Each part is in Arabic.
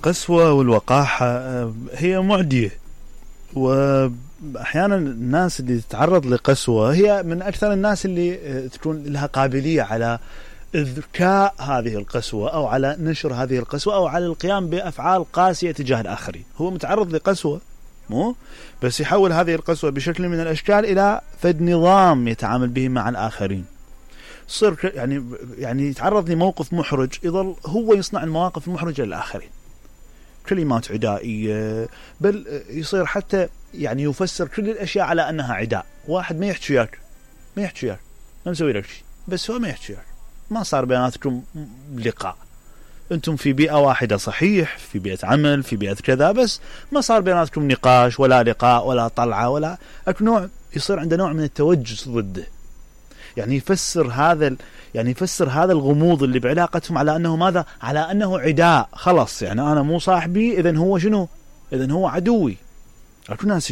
القسوة والوقاحة هي معدية، وأحيانا الناس اللي تتعرض لقسوة هي من أكثر الناس اللي تكون لها قابلية على إذكاء هذه القسوة أو على نشر هذه القسوة أو على القيام بأفعال قاسية تجاه الآخرين. هو متعرض لقسوة مو بس يحول هذه القسوة بشكل من الأشكال إلى فد نظام يتعامل به مع الآخرين. صر يعني يتعرض لموقف محرج، يظل هو يصنع المواقف المحرجة للآخرين، كلمات عدائية، بل يصير حتى يعني يفسر كل الأشياء على أنها عداء. واحد ما يحكي وياك ما مسوي لك شيء، بس هو ما يحكي وياك، ما صار بيناتكم لقاء، أنتم في بيئة واحدة صحيح، في بيئة عمل، في بيئة كذا، بس ما صار بيناتكم نقاش ولا لقاء ولا طلعة ولا نوع، يصير عنده نوع من التوجس ضده. يعني يفسر هذا الغموض اللي بعلاقتهم على أنه ماذا؟ على أنه عداء. خلاص يعني أنا مو صاحبي، إذن هو شنو؟ إذن هو عدوي. أكو ناس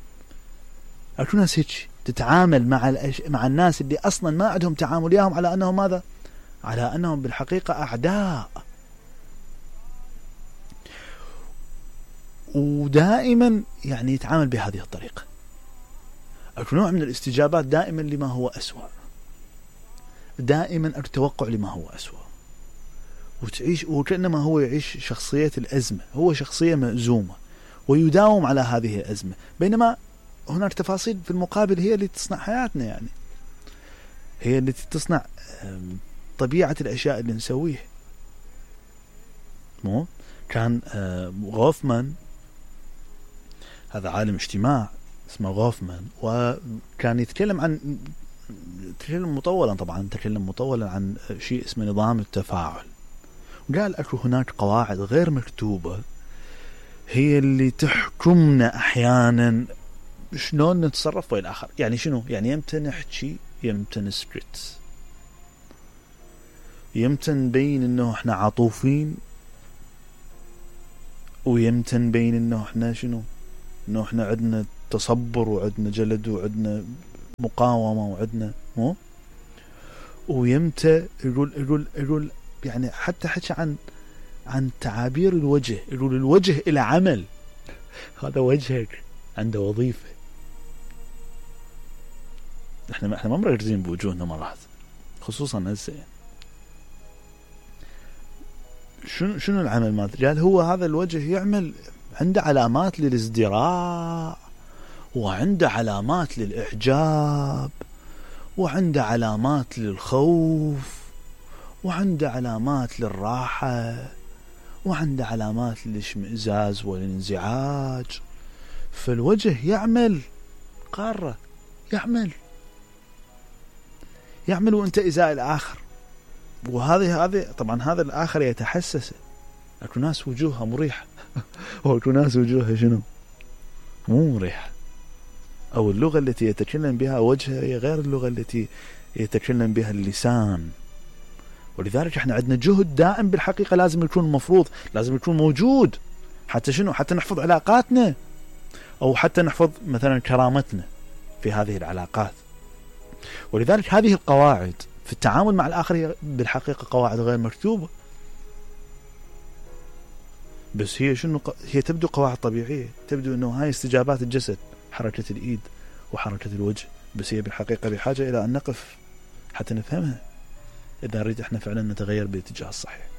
هيك تتعامل مع الناس اللي أصلا ما عندهم تعامل وياهم على أنهم ماذا؟ على أنهم بالحقيقة أعداء. ودائما يعني يتعامل بهذه الطريقة. أكو نوع من الاستجابات دائما لما هو أسوأ، دائما التوقع لما هو أسوأ، وتعيش وكأنما هو يعيش شخصية الأزمة، هو شخصية مأزومة ويداوم على هذه الأزمة، بينما هناك تفاصيل في المقابل هي اللي تصنع حياتنا، يعني هي التي تصنع طبيعة الأشياء اللي نسويها. مو كان غوفمان، هذا عالم اجتماع اسمه غوفمان، وكان يتكلم مطولا عن شيء اسمه نظام التفاعل. قال أكو هناك قواعد غير مكتوبة هي اللي تحكمنا أحيانا شلون نتصرف ويا الآخر. يعني شنو؟ يعني يمتى نحكي، يمتى نسكت، يمتى نبين إنه إحنا عطوفين، ويمتى نبين إنه إحنا شنو، إنه إحنا عندنا تصبر وعندنا جلد وعندنا مقاومة وعندنا مو. ويمتى يقول يعني حتى حكى عن تعابير الوجه، يقول الوجه إلى عمل، هذا وجهك عنده وظيفة. احنا ما مركزين بوجوهنا مرات، خصوصا هسه. شنو العمل مالته؟ قال هو هذا الوجه يعمل، عنده علامات للازدراء، وعنده علامات للإعجاب، وعنده علامات للخوف، وعنده علامات للراحة، وعنده علامات للاشمئزاز والانزعاج. فالوجه يعمل قارة، يعمل وانت إزاء الآخر. وهذه طبعا هذا الآخر يتحسس. أكو ناس وجوهها مريحة وأكو ناس وجوهها شنو؟ مو مريحة، أو اللغة التي يتكلم بها وجهه هي غير اللغة التي يتكلم بها اللسان. ولذلك احنا عندنا جهد دائم بالحقيقة لازم يكون موجود، حتى شنو؟ حتى نحفظ علاقاتنا، أو حتى نحفظ مثلا كرامتنا في هذه العلاقات. ولذلك هذه القواعد في التعامل مع الآخر هي بالحقيقة قواعد غير مكتوبة، بس هي شنو؟ هي تبدو قواعد طبيعية، تبدو أنه هاي استجابات الجسد، حركة الإيد وحركة الوجه، بس هي بالحقيقة بحاجة إلى أن نقف حتى نفهمها إذا نريد إحنا فعلا نتغير بالاتجاه الصحيح.